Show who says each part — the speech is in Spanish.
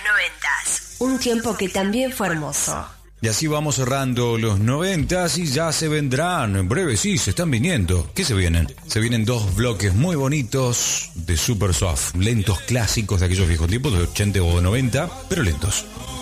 Speaker 1: noventas. Un tiempo que también fue hermoso.
Speaker 2: Y así vamos cerrando los 90s y ya se vendrán. En breve sí, se están viniendo. ¿Qué se vienen? Se vienen 2 bloques muy bonitos de Super Soft. Lentos clásicos de aquellos viejos tiempos, de 80 o 90, pero lentos.